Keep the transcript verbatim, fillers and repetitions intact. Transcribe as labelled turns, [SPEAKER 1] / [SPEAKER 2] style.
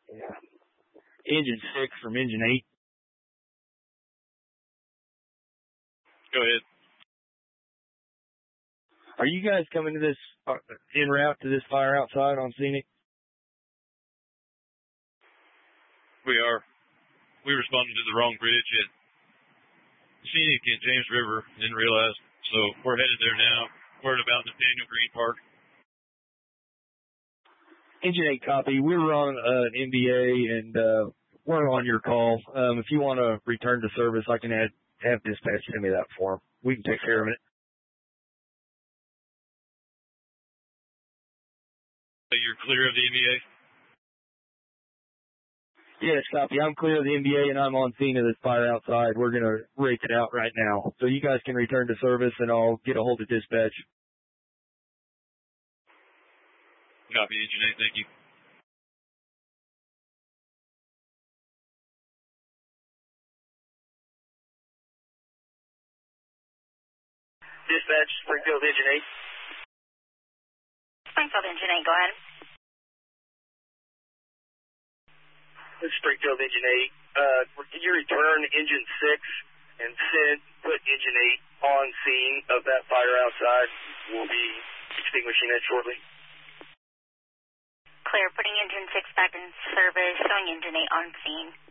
[SPEAKER 1] Yeah. Engine six from engine eight.
[SPEAKER 2] Go ahead.
[SPEAKER 1] Are you guys coming to this, uh, en route to this fire outside on Scenic?
[SPEAKER 2] We are. We responded to the wrong bridge at Scenic and James River, didn't realize. So we're headed there now. We're at about Nathaniel Green Park.
[SPEAKER 1] Engine eight copy. We were on uh, an N B A, and uh, we're on your call. Um, if you want to return to service, I can add, have dispatch send me that form. We can take care of it.
[SPEAKER 2] You're clear of the N B A?
[SPEAKER 1] Yes, copy. I'm clear of the N B A, and I'm on scene of this fire outside. We're going to rake it out right now. So you guys can return to service, and I'll get a hold of dispatch.
[SPEAKER 2] Copy, Engine eight. Thank you.
[SPEAKER 3] Dispatch, Springfield Engine eight.
[SPEAKER 4] Springfield Engine eight, go ahead.
[SPEAKER 3] This is Springfield Engine eight. Uh, can you return Engine six and send, put Engine eight on scene of that fire outside? We'll be extinguishing it shortly.
[SPEAKER 4] Clear, putting Engine six back in service, showing Engine eight on scene.